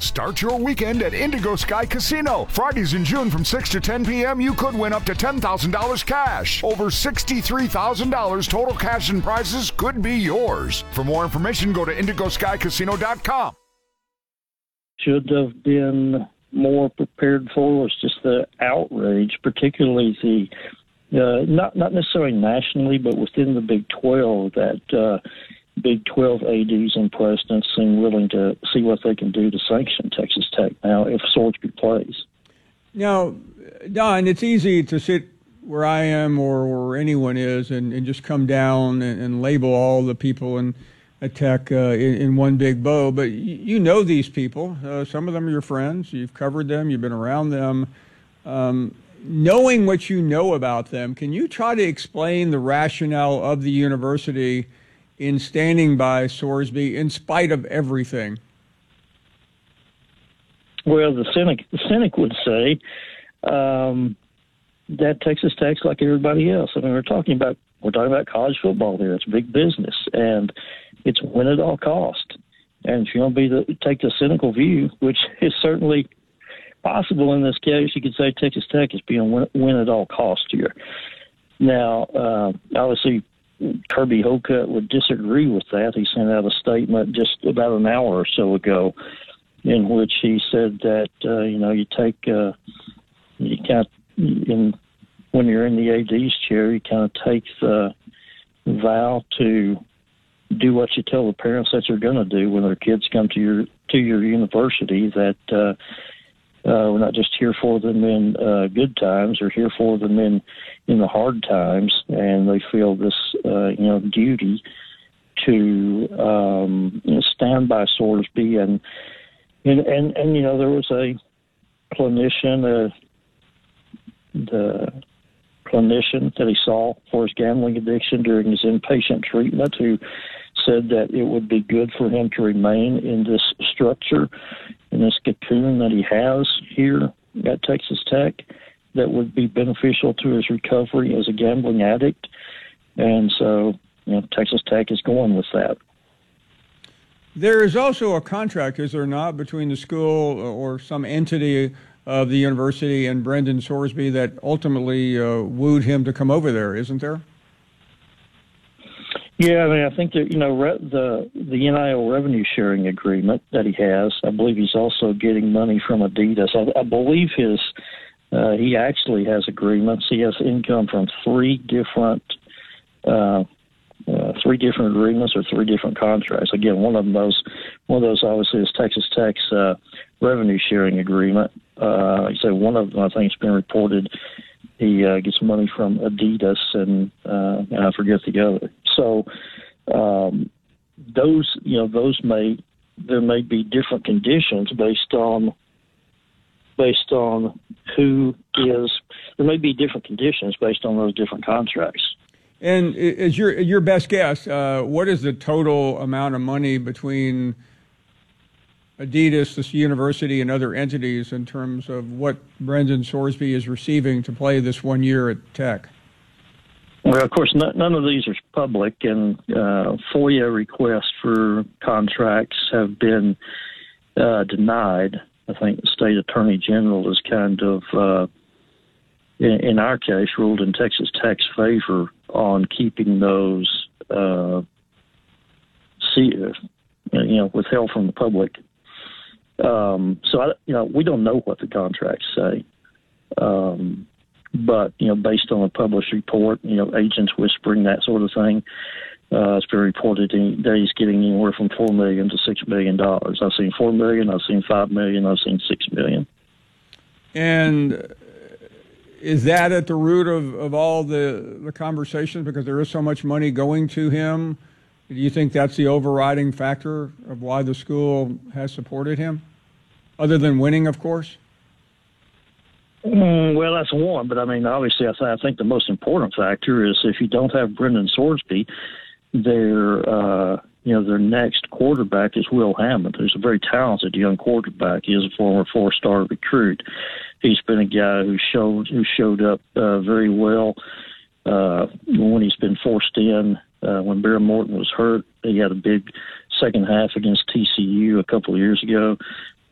Start your weekend at Indigo Sky Casino. Fridays in June from 6 to 10 p.m., you could win up to $10,000 cash. Over $63,000 total cash and prizes could be yours. For more information, go to IndigoSkyCasino.com. Should have been more prepared for was just the outrage, particularly the not necessarily nationally, but within the Big 12, that Big 12 ADs and presidents seem willing to see what they can do to sanction Texas Tech now if Sorsby plays. Now, Don, it's easy to sit where I am or where anyone is and just come down and label all the people at Tech in one big bow, but you know these people. Some of them are your friends. You've covered them. You've been around them. Knowing what you know about them, can you try to explain the rationale of the university in standing by Sorsby in spite of everything? Well, the cynic would say that Texas Tech's like everybody else. I mean, we're talking about college football here. It's big business, and it's win at all cost. And if you want to take the cynical view, which is certainly possible in this case, you could say Texas Tech is being win at all cost here. Now, obviously, Kirby Hocutt would disagree with that. He sent out a statement just about an hour or so ago in which he said that, when you're in the AD's chair, you kind of take the vow to do what you tell the parents that you're going to do when their kids come to your university, that we're not just here for them in good times, we're here for them in the hard times, and they feel this duty to stand by Sorsby, and there was a clinician, the clinician that he saw for his gambling addiction during his inpatient treatment, who said that it would be good for him to remain in this structure, in this cocoon that he has here at Texas Tech, that would be beneficial to his recovery as a gambling addict. And so, Texas Tech is going with that. There is also a contract, is there not, between the school or some entity of the university and Brendan Sorsby that ultimately wooed him to come over there, isn't there? Yeah, I mean, I think that, the NIL revenue sharing agreement that he has, I believe he's also getting money from Adidas. I believe he actually has agreements. He has income from three different agreements or three different contracts. Again, one of those obviously is Texas Tech's revenue sharing agreement. He said one of them, I think it's been reported, he gets money from Adidas and I forget the other. So there may be different conditions based on who is. There may be different conditions based on those different contracts. And as your best guess, what is the total amount of money between Adidas, this university, and other entities in terms of what Brendan Sorsby is receiving to play this 1 year at Tech? Well, of course, none of these are public, and FOIA requests for contracts have been denied. I think the state attorney general is kind of, in our case, ruled in Texas Tech's favor on keeping those, withheld from the public. So we don't know what the contracts say. But, based on a published report, agents whispering, that sort of thing, it's been reported that he's getting anywhere from $4 million to $6 million. I've seen $4 million, I've seen $5 million, I've seen $6 million. And is that at the root of all the conversations, because there is so much money going to him? Do you think that's the overriding factor of why the school has supported him, other than winning, of course? Well, that's one, but I mean, obviously, I think the most important factor is if you don't have Brendan Sorsby, their next quarterback is Will Hammond, who's a very talented young quarterback. He is a former four-star recruit. He's been a guy who showed up very well when he's been forced in. When Bear Morton was hurt, he had a big second half against TCU a couple of years ago.